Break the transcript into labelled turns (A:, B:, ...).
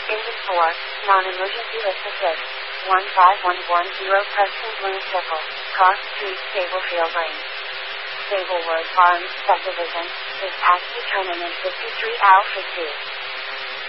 A: Engine 4, non-emergency lift assist. 15110 Preston Blue Circle, Cross Street, Staplefield Lane. Staplewood Farms Subdivision, is tax determinant 53 Alpha 2.